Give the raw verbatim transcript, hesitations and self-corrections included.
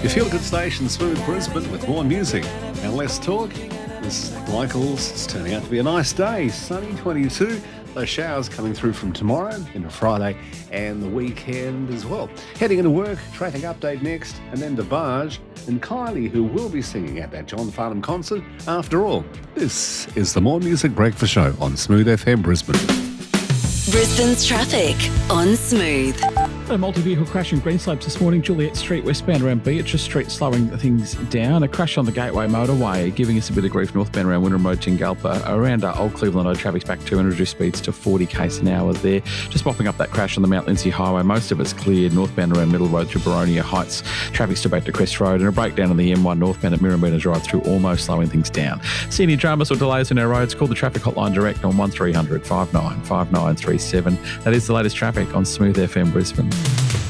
Your feel-good station, Smooth Brisbane, with more music and less talk. This Michael's, it's turning out to be a nice day. Sunny, twenty-two. Those showers coming through from tomorrow into Friday and the weekend as well. Heading into work, traffic update next, and then DeBarge and Kylie, who will be singing at that John Farnham concert. After all, this is the More Music Breakfast Show on Smooth F M Brisbane. Brisbane's traffic on Smooth. A multi-vehicle crash in Greenslopes this morning, Juliet Street westbound around Beatrice Street, slowing things down. A crash on the Gateway Motorway, giving us a bit of grief northbound around Wynnum Road, Tingalpa. Around uh, Old Cleveland Road, traffic's back two and reduced speeds to forty k's an hour there. Just mopping up that crash on the Mount Lindsay Highway. Most of it's cleared northbound around Middle Road through Baronia Heights. Traffic's still back to Crest Road, and a breakdown on the M one northbound at Mirrabina Drive through almost slowing things down. See any dramas or delays on our roads? Call the traffic hotline direct on one three hundred five nine five nine three seven. That is the latest traffic on Smooth F M Brisbane.